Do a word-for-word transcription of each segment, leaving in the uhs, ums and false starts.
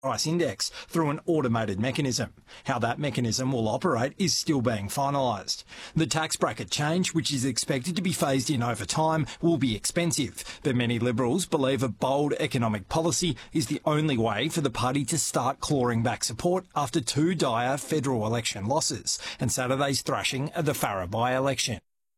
price index through an automated mechanism. How that mechanism will operate is still being finalised. The tax bracket change, which is expected to be phased in over time, will be expensive, but many Liberals believe a bold economic policy is the only way for the party to start clawing back support after two dire federal election losses and Saturday's thrashing of the Farrer by-election.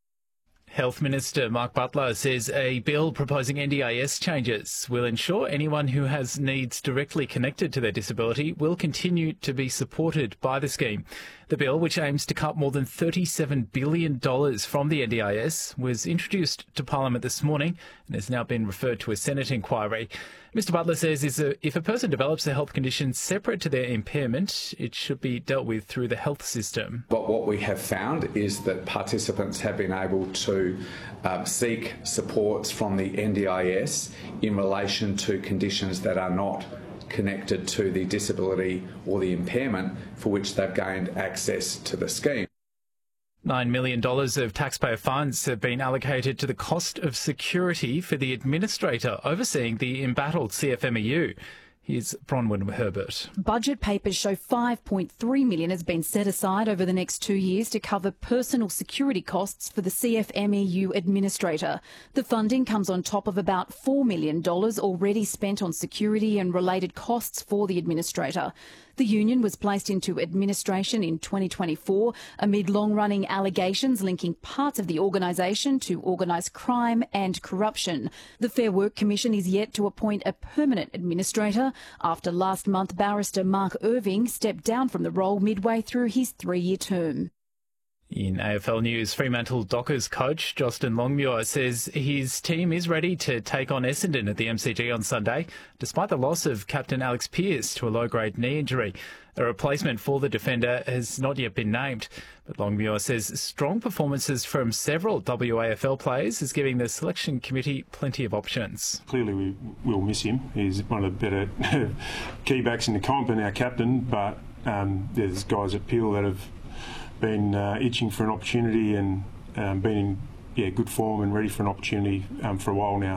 Health Minister Mark Butler says a bill proposing N D I S changes will ensure anyone who has needs directly connected to their disability will continue to be supported by the scheme. The bill, which aims to cut more than thirty-seven billion dollars from the N D I S, was introduced to Parliament this morning and has now been referred to a Senate inquiry. Mister Butler says is a, if a person develops a health condition separate to their impairment, it should be dealt with through the health system. But what we have found is that participants have been able to uh, seek supports from the N D I S in relation to conditions that are not connected to the disability or the impairment for which they've gained access to the scheme. nine million dollars of taxpayer funds have been allocated to the cost of security for the administrator overseeing the embattled C F M E U. Here's Bronwyn Herbert. Budget papers show five point three million dollars has been set aside over the next two years to cover personal security costs for the C F M E U administrator. The funding comes on top of about four million dollars already spent on security and related costs for the administrator. The union was placed into administration in twenty twenty-four amid long-running allegations linking parts of the organisation to organised crime and corruption. The Fair Work Commission is yet to appoint a permanent administrator after last month barrister Mark Irving stepped down from the role midway through his three-year term. In A F L News, Fremantle Dockers coach Justin Longmuir says his team is ready to take on Essendon at the M C G on Sunday, despite the loss of captain Alex Pearce to a low-grade knee injury. A replacement for the defender has not yet been named, but Longmuir says strong performances from several W A F L players is giving the selection committee plenty of options. Clearly we will miss him. He's one of the better key backs in the comp and our captain, but um, there's guys at Peel that have been uh, itching for an opportunity and um, been in yeah, good form and ready for an opportunity um, for a while now.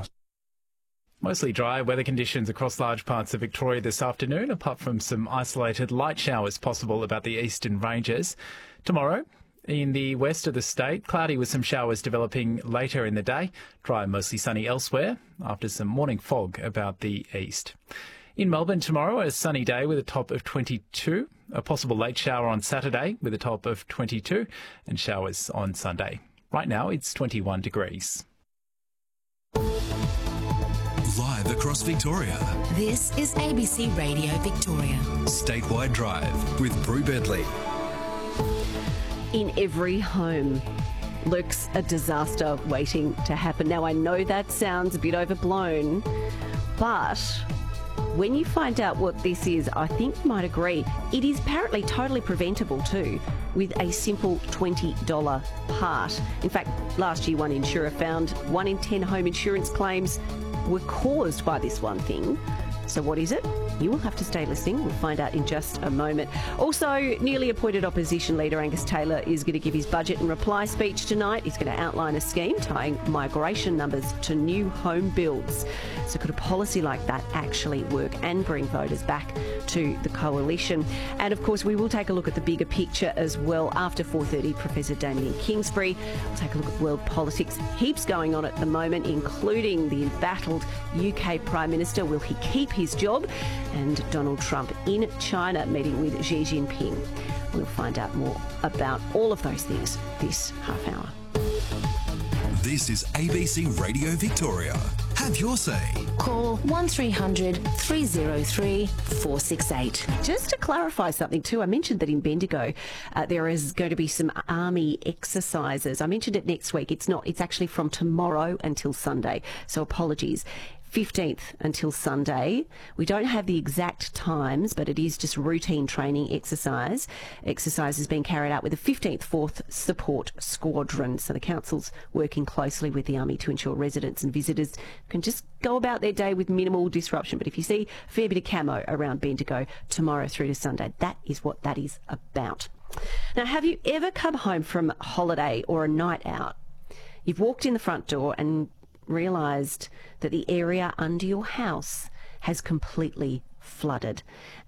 Mostly dry weather conditions across large parts of Victoria this afternoon, apart from some isolated light showers possible about the eastern ranges. Tomorrow, in the west of the state, cloudy with some showers developing later in the day. Dry and mostly sunny elsewhere, after some morning fog about the east. In Melbourne tomorrow, a sunny day with a top of twenty-two. A possible late shower on Saturday with a top of twenty-two and showers on Sunday. Right now, it's twenty-one degrees. Live across Victoria. This is A B C Radio Victoria. Statewide Drive with Brew Bentley. In every home lurks a disaster waiting to happen. Now, I know that sounds a bit overblown, but when you find out what this is, I think you might agree, it is apparently totally preventable too, with a simple twenty dollars part. In fact, last year one insurer found one in ten home insurance claims were caused by this one thing. So what is it? You will have to stay listening. We'll find out in just a moment. Also, newly appointed opposition leader Angus Taylor is going to give his budget and reply speech tonight. He's going to outline a scheme tying migration numbers to new home builds. So could a policy like that actually work and bring voters back to the coalition? And of course, we will take a look at the bigger picture as well. After four thirty, Professor Damien Kingsbury will take a look at world politics. Heaps going on at the moment, including the embattled U K Prime Minister. Will he keep his job? And Donald Trump in China meeting with Xi Jinping. We'll find out more about all of those things this half hour. This is A B C Radio Victoria. Have your say. Call one three hundred three oh three four six eight. Just to clarify something too, I mentioned that in Bendigo uh, there is going to be some army exercises. I mentioned it next week. It's not. It's actually from tomorrow until Sunday. So apologies. fifteenth until Sunday. We don't have the exact times, but it is just routine training exercise. Exercise is being carried out with the fifteenth fourth Support Squadron. So the council's working closely with the Army to ensure residents and visitors can just go about their day with minimal disruption. But if you see a fair bit of camo around Bendigo tomorrow through to Sunday, that is what that is about. Now, have you ever come home from a holiday or a night out? You've walked in the front door and realised that the area under your house has completely flooded.